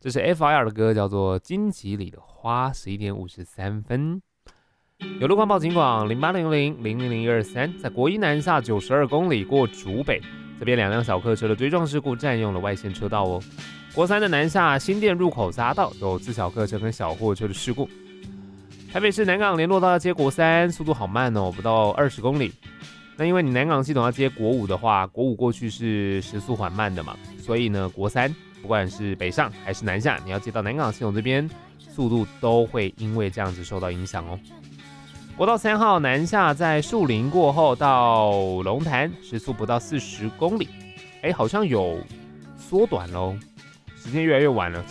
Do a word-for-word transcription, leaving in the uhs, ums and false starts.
这是 F I R 的歌，叫做《荆棘里的花》，十一点五十三分。有路况报警广零八零零零零零一二三，在国一南下九十二公里过竹北，这边两辆小客车的追撞事故占用了外线车道哦。国三的南下新店入口匝道有自小客车跟小货车的事故。台北市南港联络道要接国三，速度好慢哦，不到二十公里。那因为你南港系统要接国五的话，国五过去是时速缓慢的嘛，所以呢，国三不管是北上还是南下，你要接到南港系统这边，速度都会因为这样子受到影响哦。国道三号南下在树林过后到龙潭，时速不到四十公里，哎，好像有缩短喽，时间越来越晚了，